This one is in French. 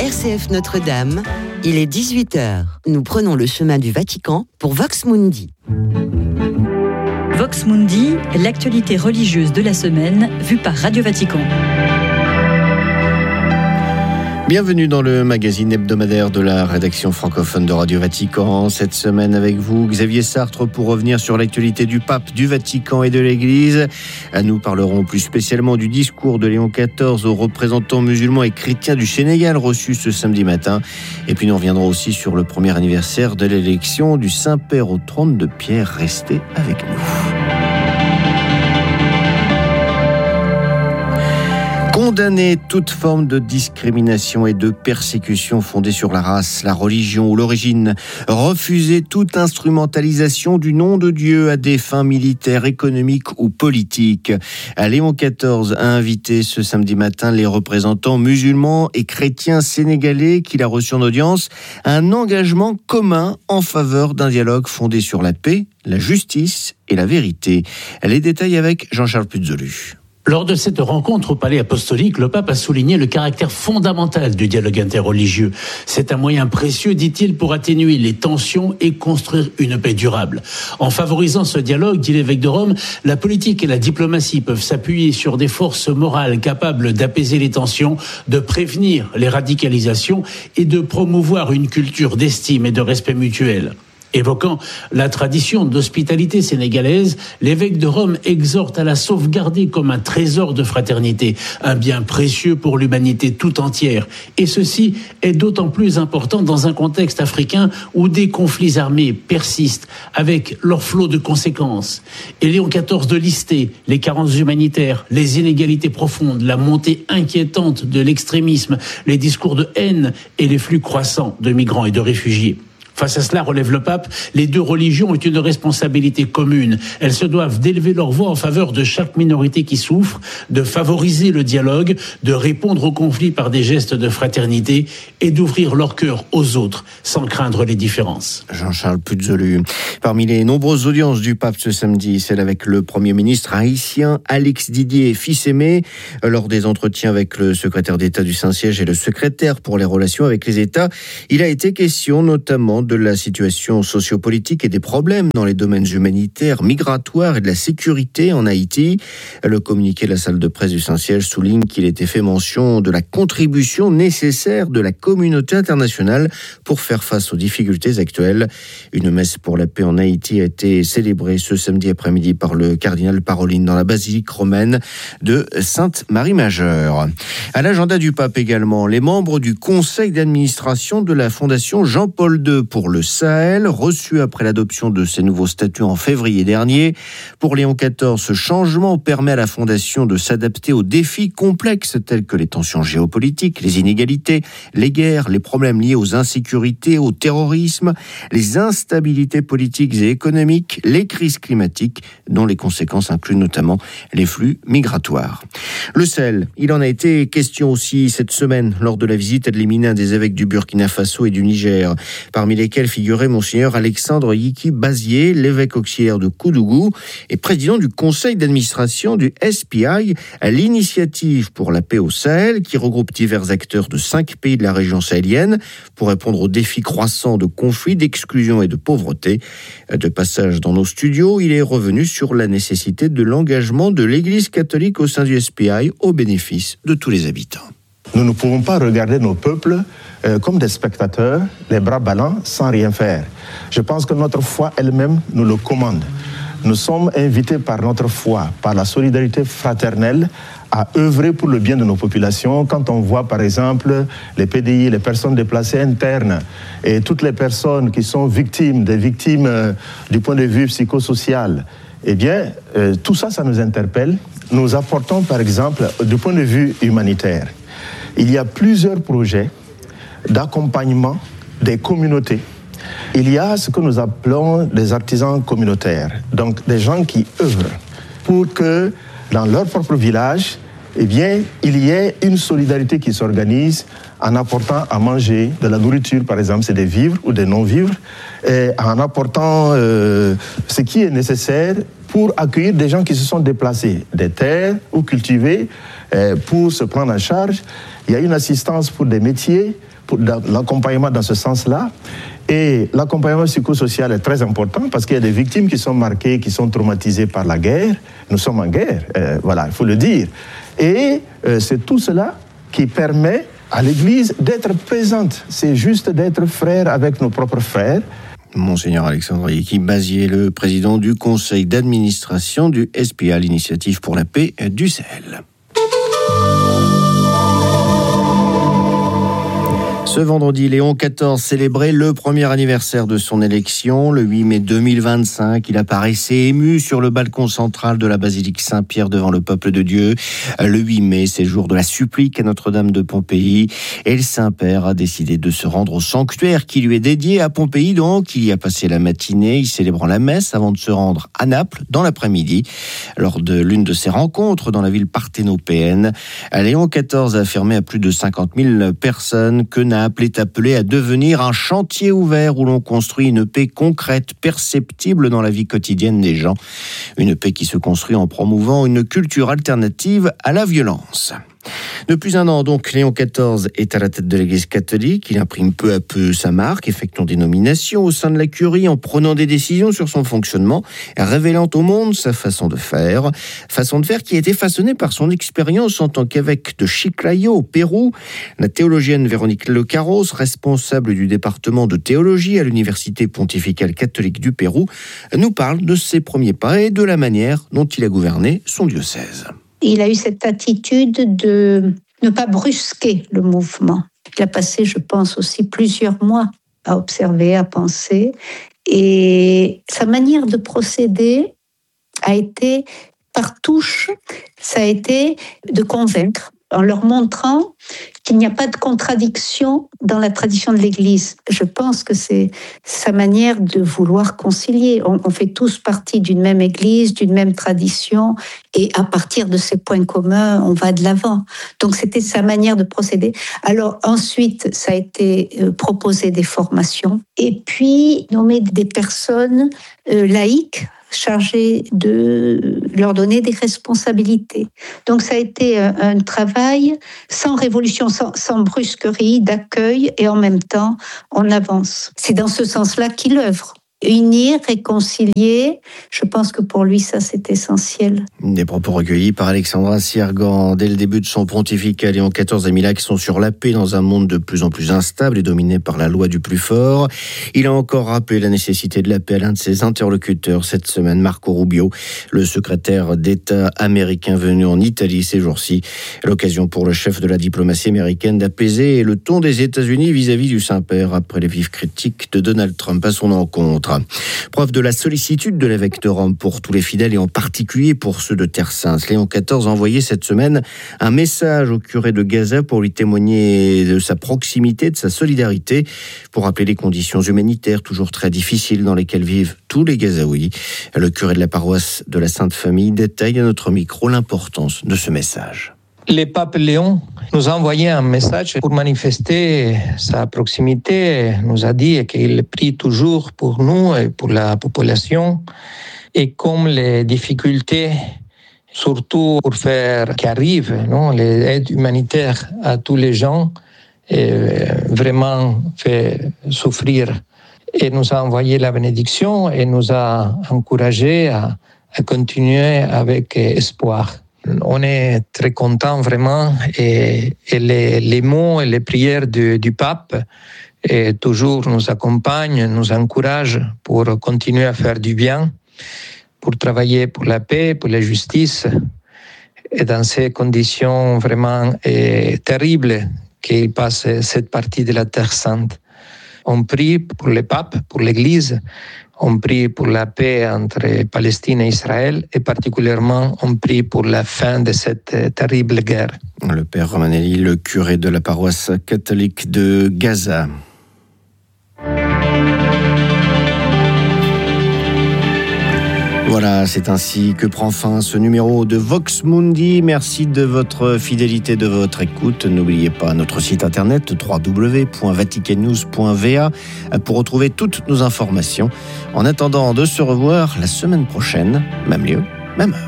RCF Notre-Dame, il est 18h. Nous prenons le chemin du Vatican pour Vox Mundi. Vox Mundi, l'actualité religieuse de la semaine, vue par Radio Vatican. Bienvenue dans le magazine hebdomadaire de la rédaction francophone de Radio Vatican. Cette semaine avec vous, Xavier Sartre, pour revenir sur l'actualité du pape, du Vatican et de l'Église. Nous parlerons plus spécialement du discours de Léon XIV aux représentants musulmans et chrétiens du Sénégal reçus ce samedi matin. Et puis nous reviendrons aussi sur le premier anniversaire de l'élection du Saint-Père au trône de Pierre. Restez avec nous. Condamner toute forme de discrimination et de persécution fondée sur la race, la religion ou l'origine. Refuser toute instrumentalisation du nom de Dieu à des fins militaires, économiques ou politiques. Léon XIV a invité ce samedi matin les représentants musulmans et chrétiens sénégalais qu'il a reçus en audience à un engagement commun en faveur d'un dialogue fondé sur la paix, la justice et la vérité. Les détails avec Jean-Charles Puzzolu. Lors de cette rencontre au palais apostolique, le pape a souligné le caractère fondamental du dialogue interreligieux. C'est un moyen précieux, dit-il, pour atténuer les tensions et construire une paix durable. En favorisant ce dialogue, dit l'évêque de Rome, la politique et la diplomatie peuvent s'appuyer sur des forces morales capables d'apaiser les tensions, de prévenir les radicalisations et de promouvoir une culture d'estime et de respect mutuel. Évoquant la tradition d'hospitalité sénégalaise, l'évêque de Rome exhorte à la sauvegarder comme un trésor de fraternité, un bien précieux pour l'humanité tout entière. Et ceci est d'autant plus important dans un contexte africain où des conflits armés persistent avec leur flot de conséquences. Et Léon XIV de lister les carences humanitaires, les inégalités profondes, la montée inquiétante de l'extrémisme, les discours de haine et les flux croissants de migrants et de réfugiés. Face à cela, relève le pape, les deux religions ont une responsabilité commune. Elles se doivent d'élever leur voix en faveur de chaque minorité qui souffre, de favoriser le dialogue, de répondre aux conflits par des gestes de fraternité et d'ouvrir leur cœur aux autres sans craindre les différences. Jean-Charles Puzzolu. Parmi les nombreuses audiences du pape ce samedi, celle avec le Premier ministre haïtien Alex Didier Fils-Aimé. Lors des entretiens avec le secrétaire d'État du Saint-Siège et le secrétaire pour les relations avec les États, il a été question notamment de la situation sociopolitique et des problèmes dans les domaines humanitaires, migratoires et de la sécurité en Haïti. Le communiqué de la salle de presse du Saint-Siège souligne qu'il était fait mention de la contribution nécessaire de la communauté internationale pour faire face aux difficultés actuelles. Une messe pour la paix en Haïti a été célébrée ce samedi après-midi par le cardinal Parolin dans la basilique romaine de Sainte-Marie-Majeure. À l'agenda du pape également, les membres du conseil d'administration de la fondation Jean-Paul II pour le Sahel, reçu après l'adoption de ces nouveaux statuts en février dernier. Pour Léon XIV, ce changement permet à la Fondation de s'adapter aux défis complexes tels que les tensions géopolitiques, les inégalités, les guerres, les problèmes liés aux insécurités, au terrorisme, les instabilités politiques et économiques, les crises climatiques, dont les conséquences incluent notamment les flux migratoires. Le Sahel, il en a été question aussi cette semaine lors de la visite de l'éminent des évêques du Burkina Faso et du Niger, parmi lesquels figurait Monseigneur Alexandre Yiki Bazier, l'évêque auxiliaire de Koudougou et président du conseil d'administration du SPI, à l'initiative pour la paix au Sahel, qui regroupe divers acteurs de 5 pays de la région sahélienne pour répondre aux défis croissants de conflits, d'exclusion et de pauvreté. De passage dans nos studios, il est revenu sur la nécessité de l'engagement de l'Église catholique au sein du SPI au bénéfice de tous les habitants. Nous ne pouvons pas regarder nos peuples comme des spectateurs, les bras ballants, sans rien faire. Je pense que notre foi elle-même nous le commande. Nous sommes invités par notre foi, par la solidarité fraternelle, à œuvrer pour le bien de nos populations. Quand on voit par exemple les PDI, les personnes déplacées internes et toutes les personnes qui sont victimes, des victimes du point de vue psychosocial, eh bien, tout ça, ça nous interpelle. Nous apportons par exemple, du point de vue humanitaire, il y a plusieurs projets d'accompagnement des communautés. Il y a ce que nous appelons des artisans communautaires, donc des gens qui œuvrent pour que dans leur propre village, eh bien, il y ait une solidarité qui s'organise en apportant à manger de la nourriture, par exemple, c'est des vivres ou des non-vivres, et en apportant ce qui est nécessaire pour accueillir des gens qui se sont déplacés, des terres ou cultivées, pour se prendre en charge. Il y a une assistance pour des métiers, pour l'accompagnement dans ce sens-là. Et l'accompagnement psychosocial est très important parce qu'il y a des victimes qui sont marquées, qui sont traumatisées par la guerre. Nous sommes en guerre, voilà, il faut le dire. Et c'est tout cela qui permet à l'Église d'être présente. C'est juste d'être frère avec nos propres frères. Monseigneur Alexandre Yeki-Bazier, le président du conseil d'administration du SPA, l'Initiative pour la paix du Sahel. Ce vendredi, Léon XIV célébrait le premier anniversaire de son élection. Le 8 mai 2025, il apparaissait ému sur le balcon central de la basilique Saint-Pierre devant le peuple de Dieu. Le 8 mai, c'est jour de la supplique à Notre-Dame de Pompéi. Et le Saint-Père a décidé de se rendre au sanctuaire qui lui est dédié à Pompéi. Donc, il y a passé la matinée, y célébrant la messe avant de se rendre à Naples dans l'après-midi. Lors de l'une de ses rencontres dans la ville parthénopéenne, Léon XIV a affirmé à plus de 50 000 personnes que Naples est appelé à devenir un chantier ouvert où l'on construit une paix concrète, perceptible dans la vie quotidienne des gens. Une paix qui se construit en promouvant une culture alternative à la violence. Depuis un an, donc, Léon XIV est à la tête de l'Église catholique. Il imprime peu à peu sa marque, effectuant des nominations au sein de la curie, en prenant des décisions sur son fonctionnement, révélant au monde sa façon de faire qui a été façonnée par son expérience en tant qu'évêque de Chiclayo au Pérou. La théologienne Véronique Lecarros, responsable du département de théologie à l'Université pontificale catholique du Pérou, nous parle de ses premiers pas et de la manière dont il a gouverné son diocèse. Il a eu cette attitude de ne pas brusquer le mouvement. Il a passé, je pense, aussi plusieurs mois à observer, à penser. Et sa manière de procéder a été par touche, ça a été de convaincre en leur montrant qu'il n'y a pas de contradiction dans la tradition de l'Église. Je pense que c'est sa manière de vouloir concilier. On fait tous partie d'une même Église, d'une même tradition, et à partir de ces points communs, on va de l'avant. Donc c'était sa manière de procéder. Alors ensuite, ça a été proposer des formations, et puis nommer des personnes laïques, chargé de leur donner des responsabilités. Donc ça a été un travail sans révolution, sans brusquerie, d'accueil, et en même temps, on avance. C'est dans ce sens-là qu'il œuvre. Unir, réconcilier, je pense que pour lui, ça, c'est essentiel. Des propos recueillis par Alexandra Siergan. Dès le début de son pontificat, Léon XIV a mis l'accent sur la paix dans un monde de plus en plus instable et dominé par la loi du plus fort. Il a encore rappelé la nécessité de la paix à l'un de ses interlocuteurs cette semaine, Marco Rubio, le secrétaire d'État américain venu en Italie ces jours-ci. L'occasion pour le chef de la diplomatie américaine d'apaiser le ton des États-Unis vis-à-vis du Saint-Père après les vives critiques de Donald Trump à son encontre. Preuve de la sollicitude de l'évêque de Rome pour tous les fidèles et en particulier pour ceux de Terre Sainte. Léon XIV a envoyé cette semaine un message au curé de Gaza pour lui témoigner de sa proximité, de sa solidarité, pour rappeler les conditions humanitaires toujours très difficiles dans lesquelles vivent tous les Gazaouis. Le curé de la paroisse de la Sainte Famille détaille à notre micro l'importance de ce message. Le pape Léon nous a envoyé un message pour manifester sa proximité. Il nous a dit qu'il prie toujours pour nous et pour la population. Et comme les difficultés, surtout pour faire qu'arrive l'aide humanitaire à tous les gens, vraiment fait souffrir. Et nous a envoyé la bénédiction et nous a encouragés à continuer avec espoir. On est très contents vraiment et les mots et les prières du pape toujours nous accompagnent, nous encouragent pour continuer à faire du bien, pour travailler pour la paix, pour la justice. Et dans ces conditions vraiment terribles qu'il passe cette partie de la Terre Sainte. On prie pour le pape, pour l'Église. On prie pour la paix entre Palestine et Israël et particulièrement on prie pour la fin de cette terrible guerre. Le père Romanelli, le curé de la paroisse catholique de Gaza. Voilà, c'est ainsi que prend fin ce numéro de Vox Mundi. Merci de votre fidélité, de votre écoute. N'oubliez pas notre site internet www.vaticannews.va pour retrouver toutes nos informations. En attendant de se revoir la semaine prochaine, même lieu, même heure.